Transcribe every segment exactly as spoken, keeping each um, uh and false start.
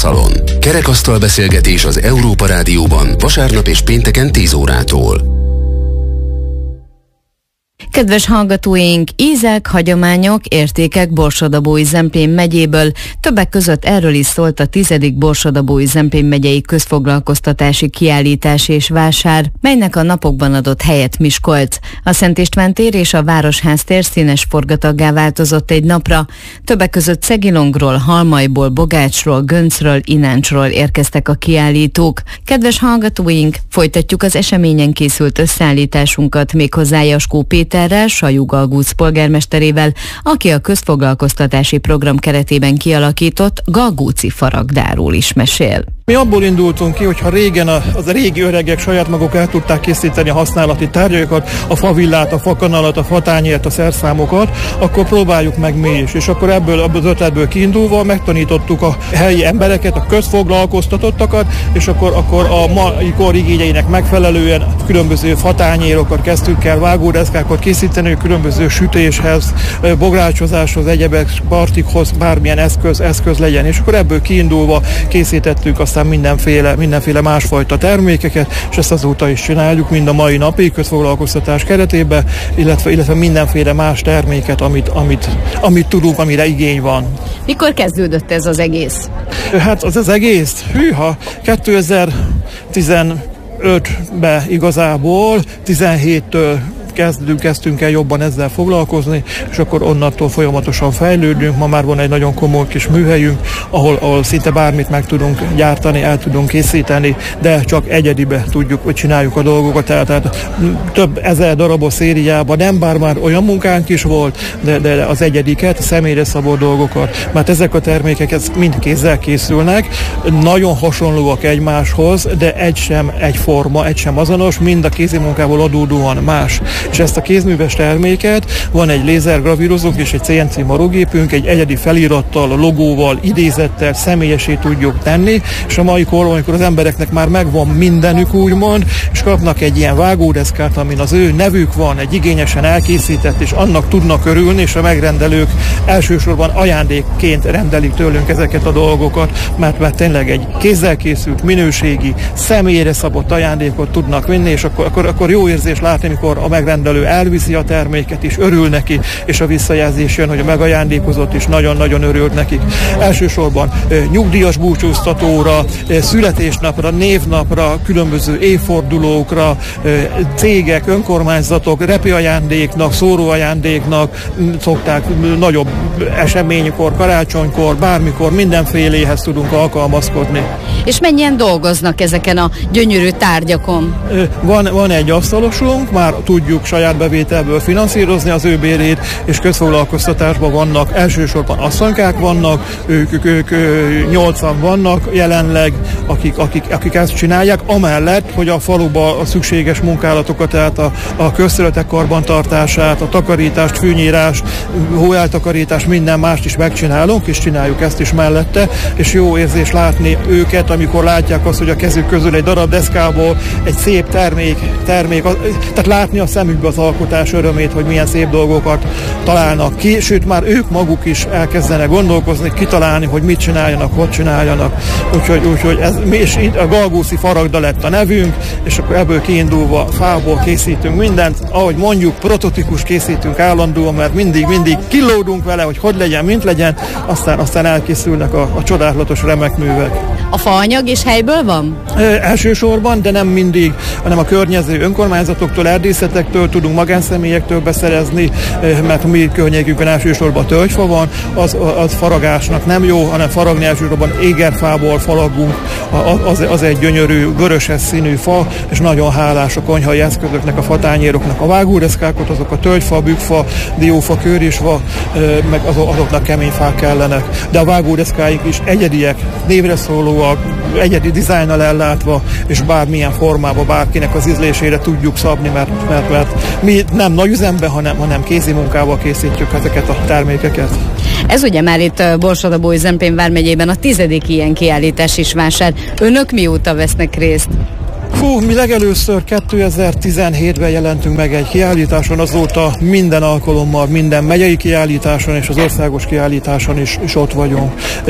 Szalon. Kerekasztal beszélgetés az Európa Rádióban vasárnap és pénteken tíz órától. Kedves hallgatóink, ízek, hagyományok, értékek Borsod-Abaúj-Zemplén megyéből. Többek között erről is szólt a tizedik Borsod-Abaúj-Zemplén megyei közfoglalkoztatási kiállítás és vásár, melynek a napokban adott helyet Miskolc. A Szent István tér és a Városház tér színes forgataggá változott egy napra. Többek között Szegilongról, Halmaiból, Bogácsról, Göncről, Ináncsról érkeztek a kiállítók. Kedves hallgatóink, folytatjuk az eseményen készült összeállításunkat méghozzá Jaskó Péter Sajú Galgóc polgármesterével, aki a közfoglalkoztatási program keretében kialakított Galgóci faragdáról is mesél. Mi abból indultunk ki, hogy ha régen a, az a régi öregek saját maguk el tudták készíteni a használati tárgyaikat, a favillát, a fakanalat, a fatányért, a szerszámokat, akkor próbáljuk meg mi is. És akkor ebből, ebből az ötletből kiindulva megtanítottuk a helyi embereket, a közfoglalkoztatottakat, és akkor, akkor a mai kor igényeinek megfelelően különböző fatányérokat kezdtünk el, vágódeszkákat készíteni, különböző sütéshez, bográcsozáshoz, egyebek, partikhoz, bármilyen eszköz, eszköz legyen. És akkor ebből kiindulva készítettük azt mindenféle, mindenféle másfajta termékeket, és ezt azóta is csináljuk, mind a mai napig közfoglalkoztatás keretében, illetve, illetve mindenféle más terméket, amit, amit, amit tudunk, amire igény van. Mikor kezdődött ez az egész? Hát az az egész, hűha, kétezer-tizenötben igazából, tizenhéttől Kezdünk, kezdtünk el jobban ezzel foglalkozni, és akkor onnantól folyamatosan fejlődünk. Ma már van egy nagyon komoly kis műhelyünk, ahol, ahol szinte bármit meg tudunk gyártani, el tudunk készíteni, de csak egyedibe tudjuk, hogy csináljuk a dolgokat. Tehát, tehát több ezer darabos szériában, nem bár már olyan munkánk is volt, de, de az egyediket, személyre szabott dolgokat, mert ezek a termékek ez mind kézzel készülnek, nagyon hasonlóak egymáshoz, de egy sem egyforma, egy sem azonos, mind a kézi munkából adódóan más. És ezt a kézműves terméket van egy lézergravírozónk és egy cé en cé marogépünk, egy egyedi felirattal, logóval, idézettel személyesé tudjuk tenni, és a mai korban, amikor az embereknek már megvan mindenük úgymond, és kapnak egy ilyen vágódeszkát, amin az ő nevük van, egy igényesen elkészített, és annak tudnak örülni, és a megrendelők elsősorban ajándékként rendelik tőlünk ezeket a dolgokat, mert, mert tényleg egy kézzel készült, minőségi, személyre szabott ajándékot tudnak vinni, és akkor, akkor, akkor jó érzés látni, amikor a megrendelő elviszi a terméket is, örül neki, és a visszajelzés jön, hogy a megajándékozott is nagyon-nagyon örült nekik. Elsősorban e, nyugdíjas búcsúztatóra, e, születésnapra, névnapra, különböző évfordulókra, e, cégek, önkormányzatok, repiajándéknak, szóróajándéknak szokták nagyobb eseménykor, karácsonykor, bármikor, mindenféléhez tudunk alkalmazkodni. És mennyien dolgoznak ezeken a gyönyörű tárgyakon? E, van, van egy asztalosunk, már tudjuk saját bevételből finanszírozni az ő bérét, és közfoglalkoztatásban vannak, elsősorban asszonykák vannak, ők, ők, ők nyolcan vannak jelenleg, akik, akik, akik ezt csinálják, amellett, hogy a faluba a szükséges munkálatokat, tehát a, a közterületek karbantartását, a takarítást, fűnyírást, hóeltakarítást, minden mást is megcsinálunk, és csináljuk ezt is mellette, és jó érzés látni őket, amikor látják azt, hogy a kezük közül egy darab deszkából egy szép termék, termék tehát látni a szemükbe az alkotás örömét, hogy milyen szép dolgokat találnak ki, sőt már ők maguk is elkezdenek gondolkozni, kitalálni, hogy mit csináljanak, hogy csináljanak. Úgyhogy, úgyhogy ez, mi is a Galgóci faragda lett a nevünk, és akkor ebből kiindulva fából készítünk mindent, ahogy mondjuk, prototípus készítünk állandóan, mert mindig, mindig kilódunk vele, hogy hogy legyen, mint legyen, aztán, aztán elkészülnek a, a csodálatos remek művek. A faanyag is helyből van? E, elsősorban, de nem mindig, hanem a környező önkormányzatoktól, erdészetektől tudunk magánszemélyektől beszerezni, mert a mi környékünkön elsősorban tölgyfa van, az, az faragásnak nem jó, hanem faragni elsősorban égerfából faragunk, az, az egy gyönyörű, vöröses színű fa, és nagyon hálás a konyhai eszközöknek, a fatányéroknak, a vágódeszkákat, azok a tölgyfa, bükkfa, diófa, kőrisfa, meg azoknak kemény fák kellenek. De a vágódeszkáink is egyediek, névre szólóak, egyedi dizájnnal ellátva, és bármilyen formában bárkinek az ízlésére tudjuk szabni, mert, mert, mert mi nem nagy üzemben, hanem, hanem kézi munkával készítjük ezeket a termékeket. Ez ugye már itt Borsod-Abaúj-Zemplén vármegyében a tizedik ilyen kiállítás is vásár. Önök mióta vesznek részt? Fú, mi legelőször kétezer-tizenhétben jelentünk meg egy kiállításon, azóta minden alkalommal, minden megyei kiállításon és az országos kiállításon is, is ott vagyunk.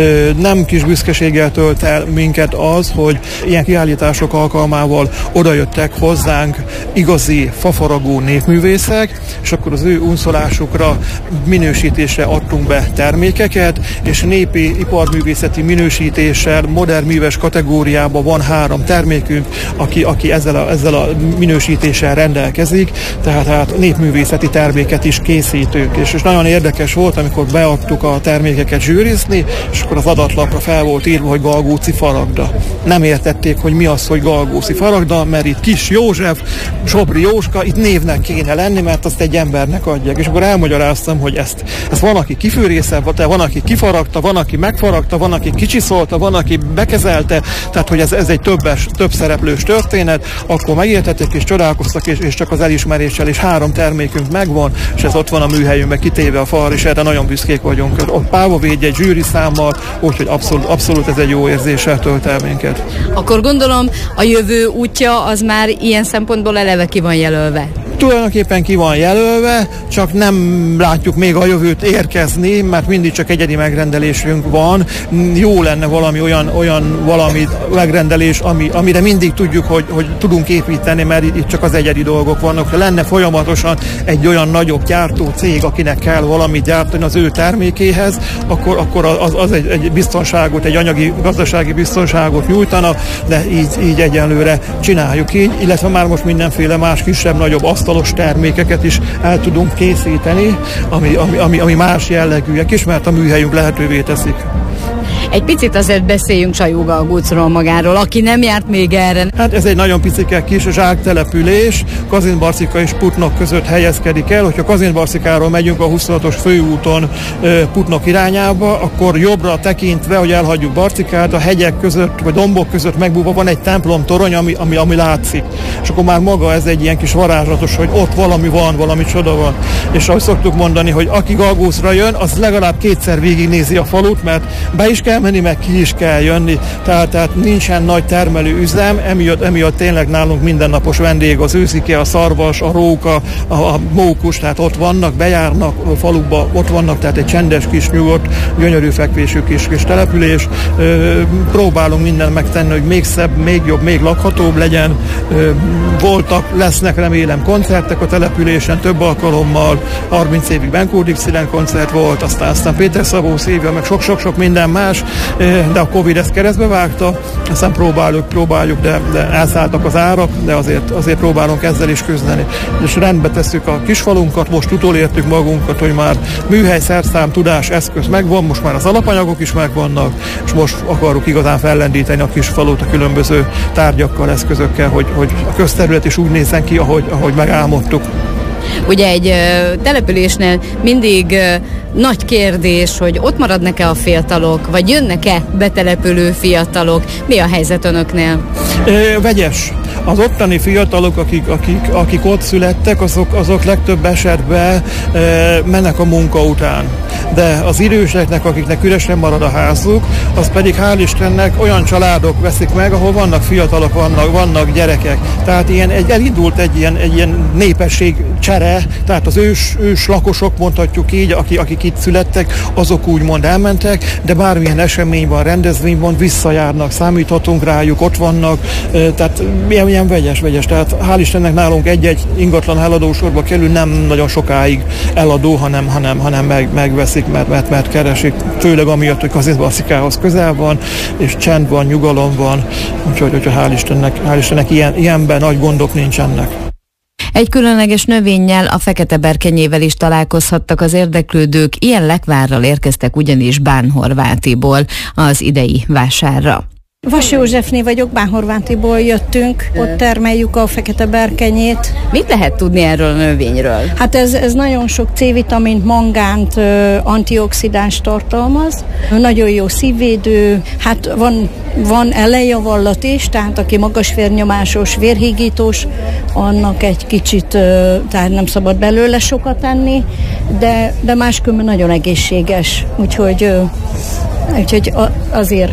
Nem kis büszkeséggel tölt el minket az, hogy ilyen kiállítások alkalmával odajöttek hozzánk igazi fafaragó népművészek, és akkor az ő unszolásukra minősítésre adtunk be termékeket, és népi iparművészeti minősítéssel modern műves kategóriában van három termékünk, aki, aki ezzel, a, ezzel a minősítéssel rendelkezik, tehát hát népművészeti terméket is készítünk. És, és nagyon érdekes volt, amikor beadtuk a termékeket zsűrizni, és akkor az adatlapra fel volt írva, hogy Galgóci faragda. Nem értették, hogy mi az, hogy Galgóci faragda, mert itt Kis József, Sobri Jóska, itt névnek kéne lenni, mert azt egy embernek adják. És akkor elmagyaráztam, hogy ezt, ezt van, aki kifűrészebb, van, aki kifaragta, van, aki megfaragta, van, aki kicsiszolta, van, aki bekezelte, tehát hogy ez, ez egy többes, több szereplős történet, akkor megértették és csodálkoztak, és, és csak az elismeréssel, és három termékünk megvan, és ez ott van a műhelyünkben kitéve a fal, és erre nagyon büszkék vagyunk. Ott Páva védj egy zsűri számmal, úgyhogy abszolút, abszolút ez egy jó érzéssel tölt el minket. Akkor gondolom a jövő útja az már ilyen szempontból eleve ki van jelölve. Tulajdonképpen ki van jelölve, csak nem látjuk még a jövőt érkezni, mert mindig csak egyedi megrendelésünk van. Jó lenne valami olyan, olyan valami megrendelés, ami, amire mindig tudjuk, hogy, hogy tudunk építeni, mert itt csak az egyedi dolgok vannak. Ha lenne folyamatosan egy olyan nagyobb gyártó cég, akinek kell valamit gyártani az ő termékéhez, akkor, akkor az, az egy, egy biztonságot, egy anyagi, gazdasági biztonságot nyújtana, de így, így egyenlőre csináljuk így, illetve már most mindenféle más kisebb-nagyobb asztalos termékeket is el tudunk készíteni, ami, ami, ami, ami más jellegűek is, mert a műhelyünk lehetővé teszik. Egy picit azért beszéljünk Sajógalgócról magáról, aki nem járt még erre. Hát ez egy nagyon picike kis zsáktelepülés, Kazinbarcika és Putnok között helyezkedik el. Hogyha Kazinbarcikáról megyünk a huszonhatos főúton Putnok irányába, akkor jobbra tekintve, hogy elhagyjuk Barcikát, a hegyek között, vagy dombok között megbúvva van egy templom torony, ami, ami, ami látszik. És akkor már maga ez egy ilyen kis varázslatos, hogy ott valami van, valami csoda van. És ahogy szoktuk mondani, hogy aki Galgócra jön, az legalább kétszer végignézi a falut, mert be is kell menni, meg ki is kell jönni, tehát, tehát nincsen nagy termelő üzem, emiatt, emiatt tényleg nálunk mindennapos vendég az őszike, a szarvas, a róka, a, a mókus, tehát ott vannak, bejárnak a faluba, ott vannak, tehát egy csendes kis nyugodt, gyönyörű fekvésű kis, kis település. Ö, próbálunk mindent megtenni, hogy még szebb, még jobb, még lakhatóbb legyen. Ö, voltak, lesznek remélem koncertek a településen, több alkalommal, harminc évig Benkó Dixieland koncert volt, aztán, aztán Péter Szabó szívja, meg sok-sok-sok minden más, de a Covid ezt keresztbe vágta, aztán próbáljuk, próbáljuk, de, de elszálltak az árak, de azért, azért próbálunk ezzel is küzdeni. És rendbe tesszük a kisfalunkat, most utolértük magunkat, hogy már műhely, szerszám, tudás, eszköz megvan, most már az alapanyagok is megvannak, és most akarjuk igazán fellendíteni a kisfalut a különböző tárgyakkal, eszközökkel, hogy, hogy a közterület is úgy nézzen ki, ahogy, ahogy megálmodtuk. Ugye egy ö, településnél mindig ö, nagy kérdés, hogy ott maradnak-e a fiatalok, vagy jönnek-e betelepülő fiatalok? Mi a helyzet önöknél? Ö, vegyes. Az ottani fiatalok, akik, akik, akik ott születtek, azok, azok legtöbb esetben e, mennek a munka után. De az időseknek, akiknek üresen marad a házuk, az pedig hál' Istennek olyan családok veszik meg, ahol vannak fiatalok, vannak, vannak gyerekek. Tehát ilyen, egy, elindult egy ilyen, egy ilyen népesség csere, tehát az ős, ős lakosok, mondhatjuk így, akik, akik itt születtek, azok úgymond elmentek, de bármilyen esemény van, rendezvény van, visszajárnak, számíthatunk rájuk, ott vannak, e, tehát ilyen, ilyen vegyes, vegyes. Tehát hál' Istennek nálunk egy-egy ingatlan eladósorba kerül, nem nagyon sokáig eladó, hanem, hanem, hanem meg, megveszik, mert, mert, mert keresik, főleg amiatt, hogy Kazinbarcikához közel van, és csend van, nyugalom van, úgyhogy, úgyhogy hál' Istennek, hál' Istennek ilyen, ilyenben nagy gondok nincsenek. Egy különleges növényel, a feketeberkenyével is találkozhattak az érdeklődők, ilyen lekvárral érkeztek ugyanis Bánhorvátiból az idei vásárra. Vas Józsefné vagyok, Bánhorvátiból jöttünk, ott termeljük a feketeberkenyét. Mit lehet tudni erről a növényről? Hát ez, ez nagyon sok C-vitamint, mangánt, antioxidáns tartalmaz, nagyon jó szívvédő, hát van, van ellenjavallat is, tehát aki magas vérnyomásos, vérhígítós, annak egy kicsit, tehát nem szabad belőle sokat enni, de, de máskülönben nagyon egészséges, úgyhogy, úgyhogy azért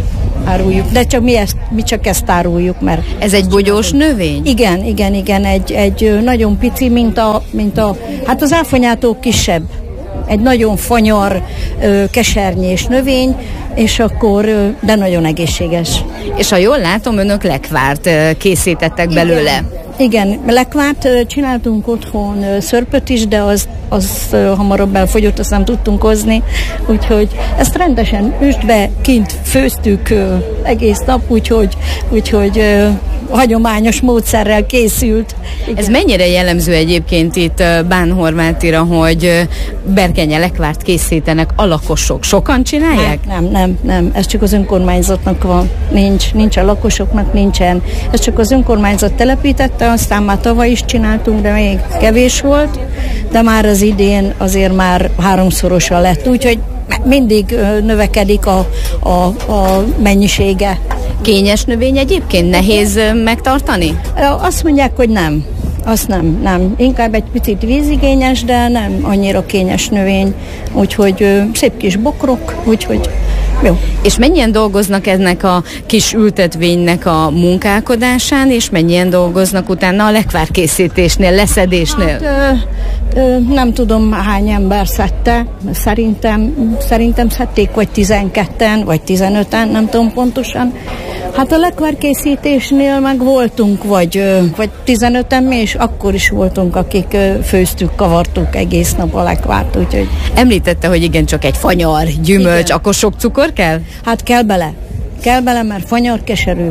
áruljuk. De csak mi, ezt, mi csak ezt áruljuk, mert... Ez egy bogyós növény? Igen, igen, igen, egy, egy nagyon pici, mint a, mint a... Hát az áfonyától kisebb. Egy nagyon fanyar, kesernyés növény, és akkor, de nagyon egészséges. És ha jól látom, önök lekvárt készítettek Igen. belőle. Igen, lekvárt csináltunk otthon, szörpöt is, de az, az hamarabb elfogyott, azt nem tudtunk hozni, úgyhogy ezt rendesen üstbe kint főztük egész nap, úgyhogy, úgyhogy hagyományos módszerrel készült. Igen. Ez mennyire jellemző egyébként itt Bánhorvátira, hogy berkenye lekvárt készítenek a lakosok? Sokan csinálják? Nem, nem, nem. Ez csak az önkormányzatnak van. Nincs, nincs a lakosoknak, nincsen. Ez csak az önkormányzat telepítette, aztán már tavaly is csináltunk, de még kevés volt, de már az idén azért már háromszorosa lett, úgyhogy mindig növekedik a, a, a mennyisége. Kényes növény egyébként? Nehéz megtartani? Azt mondják, hogy nem. Azt nem, nem. Inkább egy picit vízigényes, de nem annyira kényes növény. Úgyhogy ö, szép kis bokrok, úgyhogy jó. És mennyien dolgoznak ennek a kis ültetvénynek a munkálkodásán, és mennyien dolgoznak utána a lekvárkészítésnél, leszedésnél? Hát, ö, ö, nem tudom, hány ember szedte. Szerintem, szerintem szedték vagy tizenketten, vagy tizenöten, nem tudom pontosan. Hát a lekvárkészítésnél meg voltunk, vagy, vagy tizenöten mi, és akkor is voltunk, akik főztük, kavartuk egész nap a lekvárt, úgyhogy... Említette, hogy igen, csak egy fanyar, gyümölcs, igen. Akkor sok cukor kell? Hát kell bele. Kell bele, mert fanyar keserű.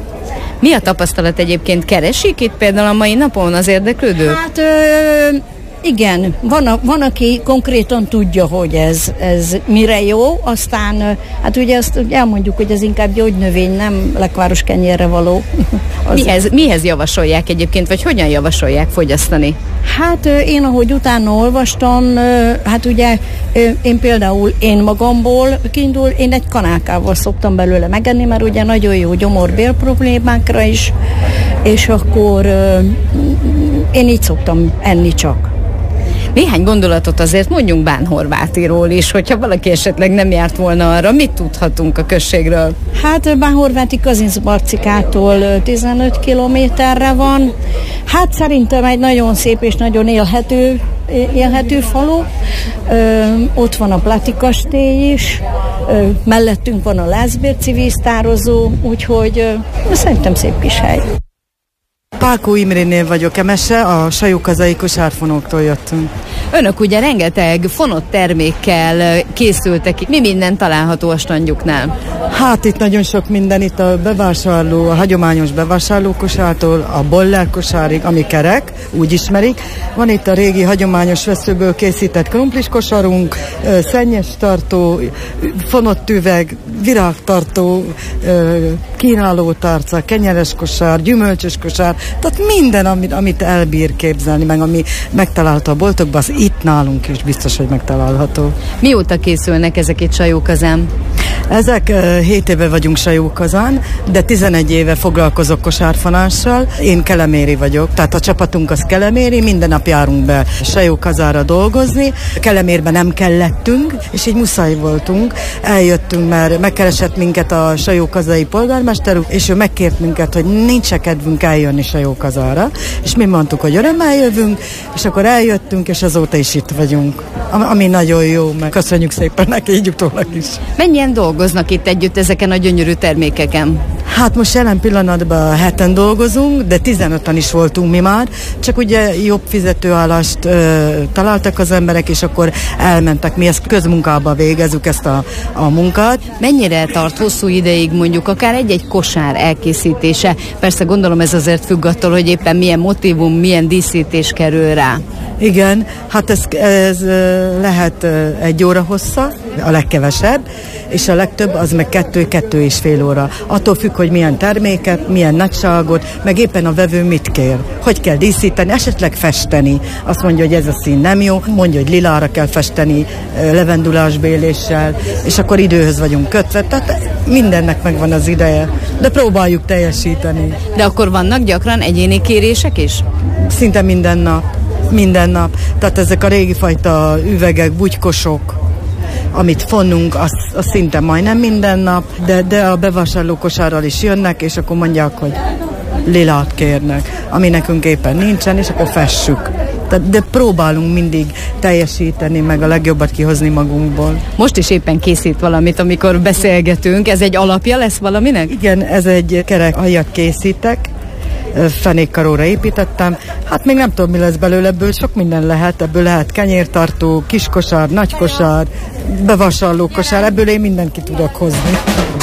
Mi a tapasztalat egyébként? Keresik itt például a mai napon az érdeklődők? Hát... Ö, Igen, van, a, van, aki konkrétan tudja, hogy ez, ez mire jó, aztán hát ugye azt elmondjuk, hogy ez inkább gyógynövény, nem lekváros kenyérre való. Mihez, mihez javasolják egyébként, vagy hogyan javasolják fogyasztani? Hát én, ahogy utána olvastam, hát ugye én például én magamból kiindul, én egy kanálkával szoktam belőle megenni, mert ugye nagyon jó gyomor-bél problémákra is, és akkor én így szoktam enni csak. Néhány gondolatot azért mondjunk Bánhorvátiról is, hogyha valaki esetleg nem járt volna arra, mit tudhatunk a községről? Hát Bánhorváti Kazincbarcikától tizenöt kilométerre van. Hát szerintem egy nagyon szép és nagyon élhető, élhető falu. Ö, ott van a Plati kastély is, ö, mellettünk van a Lászbérci víztározó, úgyhogy ö, szerintem szép kis hely. Pálkó Imrénél vagyok, Emese, a Sajókazai kosárfonóktól jöttünk. Önök ugye rengeteg fonott termékkel készültek. Mi minden található a standjuknál? Hát itt nagyon sok minden, itt a bevásárló, a hagyományos bevásárlókosártól a boller kosárig, ami kerek, úgy ismerik. Van itt a régi hagyományos veszőből készített krumplis kosarunk, szennyes tartó, fonott üveg, virágtartó, kínáló tárca, kenyeres kosár, gyümölcsös kosár, tehát minden, amit, amit elbír képzelni, meg ami megtalálható a boltokban, az itt nálunk is biztos, hogy megtalálható. Mióta készülnek ezek itt Sajókazán? Ezek hét éve vagyunk Sajókazán, de tizenegy éve foglalkozok kosárfonással. Én keleméri vagyok, tehát a csapatunk az keleméri, minden nap járunk be Sajókazára dolgozni. Kelemérben nem kellettünk, és így muszáj voltunk. Eljöttünk, mert megkeresett minket a sajókazai polgármester, és ő megkért minket, hogy nincs kedvünk eljönni Sajókazára, és mi mondtuk, hogy örömmel jövünk, és akkor eljöttünk, és azóta is itt vagyunk. Ami nagyon jó, meg köszönjük szépen neki, így utólag is. Mennyien dolgoznak itt együtt ezeken a gyönyörű termékeken? Hát most jelen pillanatban heten dolgozunk, de tizenöten is voltunk mi már, csak ugye jobb fizetőállást ö, találtak az emberek, és akkor elmentek. Mi ezt közmunkába végezzük ezt a, a munkát. Mennyire tart hosszú ideig mondjuk akár egy-egy kosár elkészítése? Persze gondolom ez azért függ attól, hogy éppen milyen motívum, milyen díszítés kerül rá. Igen, hát ez, ez lehet egy óra hossza, a legkevesebb, és a legtöbb az meg kettő-kettő és fél óra. Attól függ, hogy milyen terméket, milyen nagyságot, meg éppen a vevő mit kér. Hogy kell díszíteni, esetleg festeni. Azt mondja, hogy ez a szín nem jó, mondja, hogy lilára kell festeni, levendulásbéléssel, és akkor időhöz vagyunk kötve. Tehát mindennek megvan az ideje, de próbáljuk teljesíteni. De akkor vannak gyakran egyéni kérések is? Szinte minden nap. Minden nap. Tehát ezek a régi fajta üvegek, bugykosok, amit fonunk, az, az szinte majdnem minden nap, de, de a bevásárlókosárral is jönnek, és akkor mondják, hogy lilát kérnek, ami nekünk éppen nincsen, és akkor fessük. De próbálunk mindig teljesíteni, meg a legjobbat kihozni magunkból. Most is éppen készít valamit, amikor beszélgetünk. Ez egy alapja lesz valaminek? Igen, ez egy kerek aljat készítek, fenékkaróra építettem. Hát még nem tudom, mi lesz belőle, ebből sok minden lehet. Ebből lehet kenyértartó, kiskosár, nagykosár, bevásárlókosár, ebből én mindenki tudok hozni.